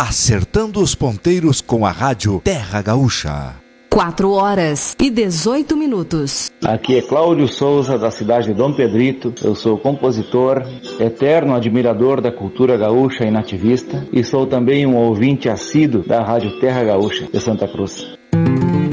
acertando os ponteiros com a rádio Terra Gaúcha. 4h18. Aqui é Cláudio Souza, da cidade de Dom Pedrito. Eu sou compositor, eterno admirador da cultura gaúcha e nativista, e sou também um ouvinte assíduo da rádio Terra Gaúcha de Santa Cruz.